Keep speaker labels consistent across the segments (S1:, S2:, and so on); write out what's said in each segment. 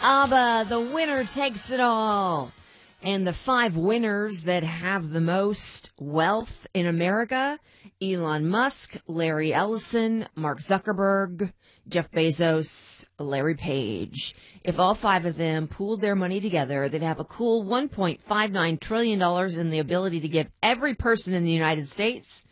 S1: ABBA, the winner takes it all. And the 5 winners that have the most wealth in America: Elon Musk, Larry Ellison, Mark Zuckerberg, Jeff Bezos, Larry Page. If all 5 of them pooled their money together, they'd have a cool $1.59 trillion and the ability to give every person in the United States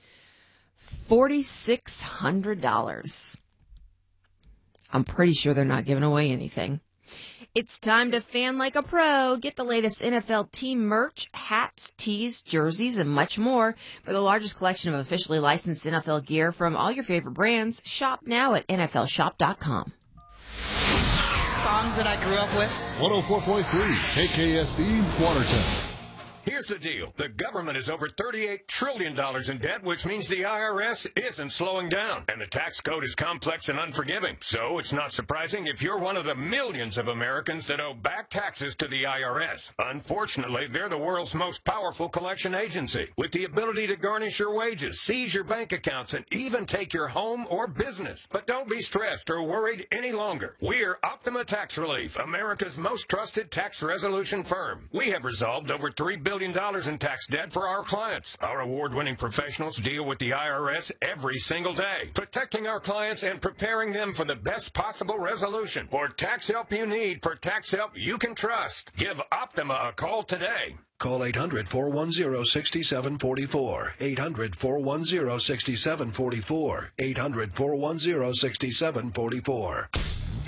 S1: $4,600. I'm pretty sure they're not giving away anything. It's time to fan like a pro. Get the latest NFL team merch, hats, tees, jerseys, and much more. For the largest collection of officially licensed NFL gear from all your favorite brands, shop now at NFLshop.com.
S2: Songs that I grew up with.
S3: 104.3 KKSD Watertown.
S4: Here's the deal. The government is over $38 trillion in debt, which means the IRS isn't slowing down. And the tax code is complex and unforgiving. So it's not surprising if you're one of the millions of Americans that owe back taxes to the IRS. Unfortunately, they're the world's most powerful collection agency, with the ability to garnish your wages, seize your bank accounts, and even take your home or business. But don't be stressed or worried any longer. We're Optima Tax Relief, America's most trusted tax resolution firm. We have resolved over $3 billion in tax debt for our clients. Our award-winning professionals deal with the IRS every single day, protecting our clients and preparing them for the best possible resolution. For tax help you need, for tax help you can trust, give Optima a call today.
S5: Call 800-410-6744. 800-410-6744. 800-410-6744.